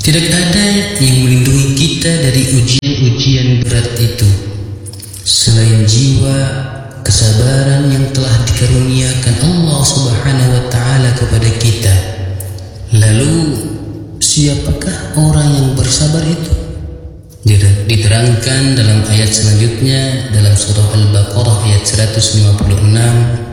Tidak ada yang melindungi kita dari ujian-ujian berat itu selain jiwa kesabaran yang telah dikaruniakan Allah Subhanahu wa Ta'ala kepada kita. Lalu siapakah orang yang bersabar itu? Diterangkan dalam ayat selanjutnya dalam surah Al-Baqarah ayat 156.